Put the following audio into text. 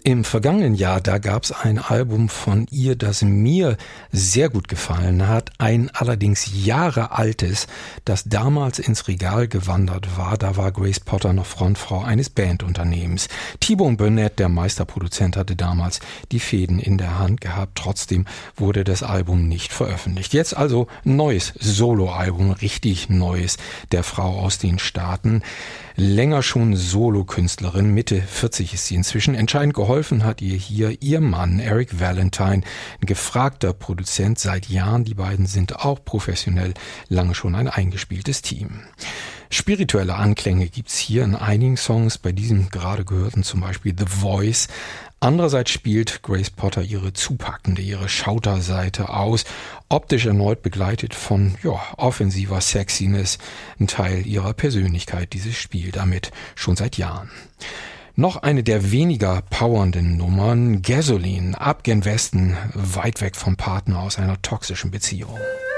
Im vergangenen Jahr, da gab es ein Album von ihr, das mir sehr gut gefallen hat, ein allerdings Jahre altes, das damals ins Regal gewandert war. Da war Grace Potter noch Frontfrau eines Bandunternehmens. T-Bone Burnett, der Meisterproduzent, hatte damals die Fäden in der Hand gehabt. Trotzdem wurde das Album nicht veröffentlicht. Jetzt also ein neues Soloalbum, richtig neues, der Frau aus den Staaten. Länger schon Solokünstlerin, Mitte 40 ist sie inzwischen. Entscheidend geholfen hat ihr hier ihr Mann Eric Valentine, ein gefragter Produzent seit Jahren. Die beiden sind auch professionell lange schon ein eingespieltes Team. Spirituelle Anklänge gibt's hier in einigen Songs, bei diesem gerade gehörten zum Beispiel The Voice. Andererseits spielt Grace Potter ihre zupackende, ihre Schauterseite aus, optisch erneut begleitet von offensiver Sexiness, ein Teil ihrer Persönlichkeit, dieses Spiel damit schon seit Jahren. Noch eine der weniger powernden Nummern, Gasoline, ab gen Westen, weit weg vom Partner aus einer toxischen Beziehung.